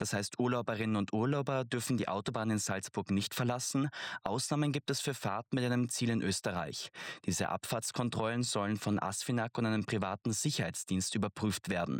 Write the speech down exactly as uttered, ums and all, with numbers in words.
Das heißt, Urlauberinnen und Urlauber dürfen die Autobahn in Salzburg nicht verlassen. Ausnahmen gibt es für Fahrten mit einem Ziel in Österreich. Diese Abfahrtskontrollen sollen von ASFINAG und einem privaten Sicherheitsdienst überprüft werden.